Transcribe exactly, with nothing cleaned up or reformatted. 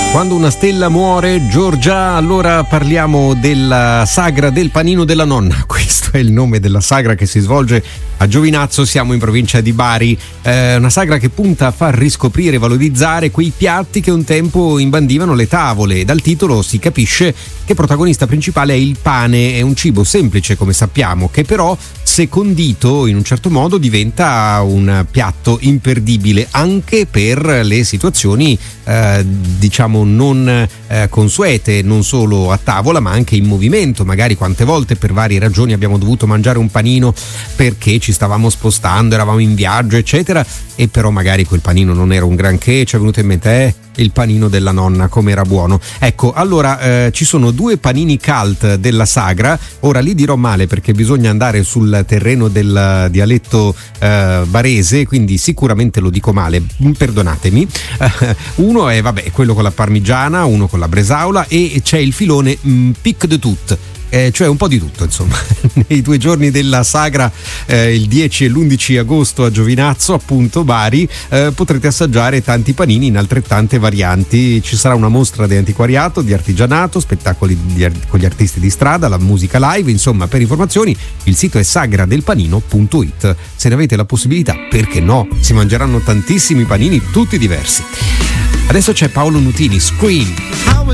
Quando una stella muore, Giorgia, allora parliamo della sagra del panino della nonna. Questo è il nome della sagra che si svolge a Giovinazzo, siamo in provincia di Bari. Eh, una sagra che punta a far riscoprire e valorizzare quei piatti che un tempo imbandivano le tavole. Dal titolo si capisce che protagonista principale è il pane, è un cibo semplice come sappiamo, che però se condito in un certo modo diventa un piatto imperdibile anche per le situazioni eh, diciamo non eh, consuete, non solo a tavola ma anche in movimento. Magari quante volte per varie ragioni abbiamo dovuto mangiare un panino perché ci stavamo spostando, eravamo in viaggio eccetera, e però magari quel panino non era un granché, ci è venuto in mente eh il panino della nonna com'era buono. Ecco, allora eh, ci sono due panini cult della sagra. Ora li dirò male perché bisogna andare sul terreno del dialetto eh, barese, quindi sicuramente lo dico male, perdonatemi. Uh, uno è vabbè quello con la parmigiana, uno con la bresaola, e c'è il filone mm, pic de tout. Eh, cioè un po' di tutto insomma. Nei due giorni della sagra, eh, il dieci e l'undici agosto a Giovinazzo, appunto Bari, eh, potrete assaggiare tanti panini in altrettante varianti. Ci sarà una mostra di antiquariato, di artigianato, spettacoli di, con gli artisti di strada, la musica live. Insomma, per informazioni il sito è sagradelpanino punto it. Se ne avete la possibilità, perché no? Si mangeranno tantissimi panini tutti diversi. Adesso c'è Paolo Nutini, Scream.